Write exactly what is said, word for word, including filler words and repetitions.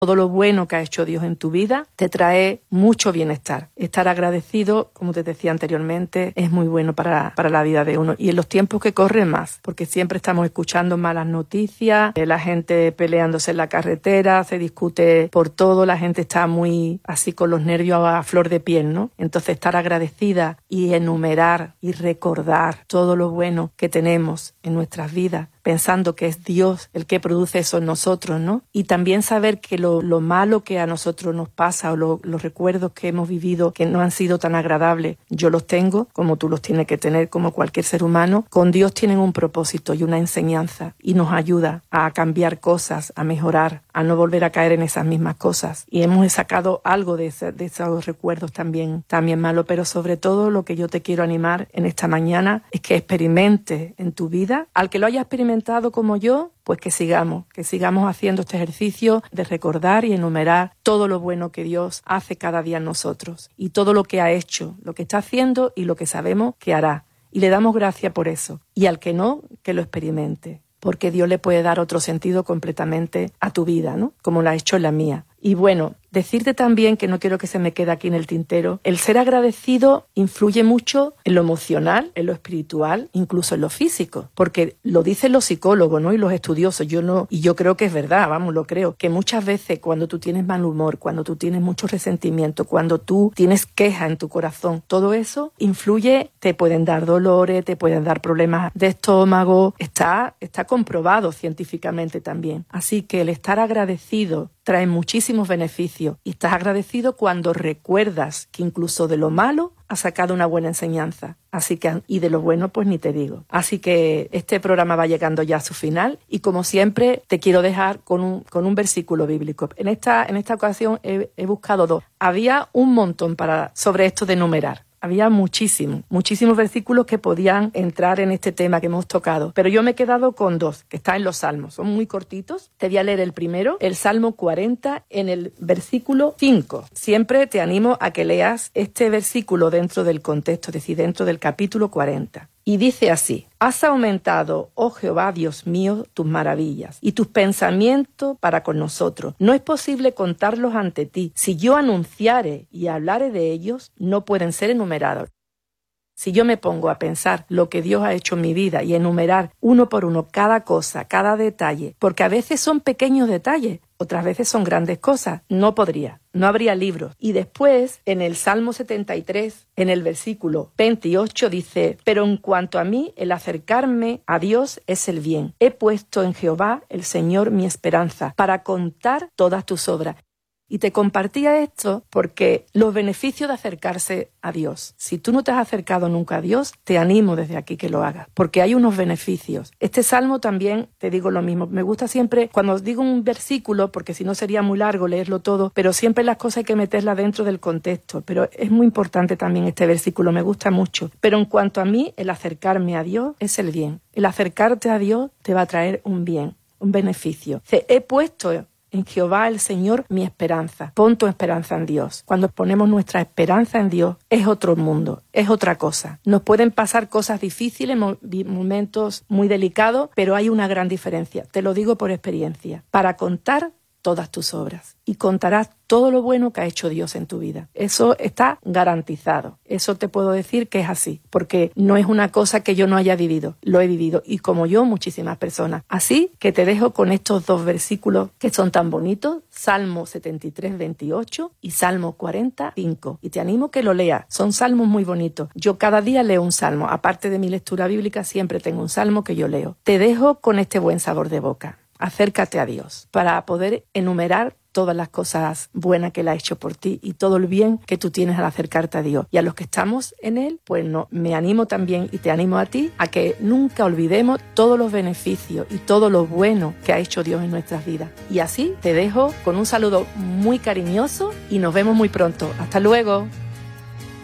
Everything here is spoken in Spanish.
Todo lo bueno que ha hecho Dios en tu vida te trae mucho bienestar. Estar agradecido, como te decía anteriormente, es muy bueno para, para la vida de uno. Y en los tiempos que corren más, porque siempre estamos escuchando malas noticias, eh, la gente peleándose en la carretera, se discute por todo, la gente está muy así con los nervios a flor de piel, ¿no? Entonces estar agradecida y enumerar y recordar todo lo bueno que tenemos en nuestras vidas, pensando que es Dios el que produce eso en nosotros, ¿no? Y también saber que lo, lo malo que a nosotros nos pasa o lo, los recuerdos que hemos vivido que no han sido tan agradables, yo los tengo, como tú los tienes que tener, como cualquier ser humano. Con Dios tienen un propósito y una enseñanza y nos ayuda a cambiar cosas, a mejorar, a no volver a caer en esas mismas cosas. Y hemos sacado algo de, ese, de esos recuerdos también, también malos, pero sobre todo lo que yo te quiero animar en esta mañana es que experimentes en tu vida, al que lo haya experimentado como yo, pues que sigamos, que sigamos haciendo este ejercicio de recordar y enumerar todo lo bueno que Dios hace cada día en nosotros y todo lo que ha hecho, lo que está haciendo y lo que sabemos que hará. Y le damos gracias por eso. Y al que no, que lo experimente, porque Dios le puede dar otro sentido completamente a tu vida, ¿no? Como lo ha hecho en la mía. Y bueno, decirte también, que no quiero que se me quede aquí en el tintero, el ser agradecido influye mucho en lo emocional, en lo espiritual, incluso en lo físico, porque lo dicen los psicólogos, ¿no? Y los estudiosos, yo no, y yo creo que es verdad, vamos, lo creo, que muchas veces cuando tú tienes mal humor, cuando tú tienes mucho resentimiento, cuando tú tienes queja en tu corazón, todo eso influye, te pueden dar dolores, te pueden dar problemas de estómago, está, está comprobado científicamente también. Así que el estar agradecido trae muchísimos beneficios y estás agradecido cuando recuerdas que incluso de lo malo has sacado una buena enseñanza. Así que, y de lo bueno, pues ni te digo. Así que este programa va llegando ya a su final y como siempre te quiero dejar con un, con un versículo bíblico. En esta, en esta ocasión he, he buscado dos. Había un montón para, sobre esto de numerar. Había muchísimos, muchísimos versículos que podían entrar en este tema que hemos tocado. Pero yo me he quedado con dos, que están en los Salmos. Son muy cortitos. Te voy a leer el primero, el Salmo cuarenta, en el versículo cinco. Siempre te animo a que leas este versículo dentro del contexto, es decir, dentro del capítulo cuarenta. Y dice así: has aumentado, oh Jehová, Dios mío, tus maravillas y tus pensamientos para con nosotros. No es posible contarlos ante ti. Si yo anunciare y hablare de ellos, no pueden ser enumerados. Si yo me pongo a pensar lo que Dios ha hecho en mi vida y enumerar uno por uno cada cosa, cada detalle, porque a veces son pequeños detalles, otras veces son grandes cosas, no podría, no habría libros. Y después, en el Salmo setenta y tres, en el versículo veintiocho, dice: pero en cuanto a mí, el acercarme a Dios es el bien. He puesto en Jehová, el Señor, mi esperanza, para contar todas tus obras. Y te compartía esto porque los beneficios de acercarse a Dios. Si tú no te has acercado nunca a Dios, te animo desde aquí que lo hagas, porque hay unos beneficios. Este salmo también, te digo lo mismo, me gusta siempre, cuando os digo un versículo, porque si no sería muy largo leerlo todo, pero siempre las cosas hay que meterlas dentro del contexto. Pero es muy importante también este versículo, me gusta mucho. Pero en cuanto a mí, el acercarme a Dios es el bien. El acercarte a Dios te va a traer un bien, un beneficio. Dice, he puesto en Jehová el Señor mi esperanza. Pon tu esperanza en Dios. Cuando ponemos nuestra esperanza en Dios, es otro mundo, es otra cosa. Nos pueden pasar cosas difíciles, momentos muy delicados, pero hay una gran diferencia. Te lo digo por experiencia. Para contar todas tus obras y contarás todo lo bueno que ha hecho Dios en tu vida. Eso está garantizado. Eso te puedo decir que es así, porque no es una cosa que yo no haya vivido. Lo he vivido y como yo, muchísimas personas. Así que te dejo con estos dos versículos que son tan bonitos, Salmo setenta y tres, veintiocho y Salmo cuarenta, cinco. Y te animo que lo leas. Son salmos muy bonitos. Yo cada día leo un salmo. Aparte de mi lectura bíblica, siempre tengo un salmo que yo leo. Te dejo con este buen sabor de boca. Acércate a Dios para poder enumerar todas las cosas buenas que Él ha hecho por ti y todo el bien que tú tienes al acercarte a Dios. Y a los que estamos en Él, pues no, me animo también y te animo a ti a que nunca olvidemos todos los beneficios y todo lo bueno que ha hecho Dios en nuestras vidas. Y así te dejo con un saludo muy cariñoso y nos vemos muy pronto. ¡Hasta luego!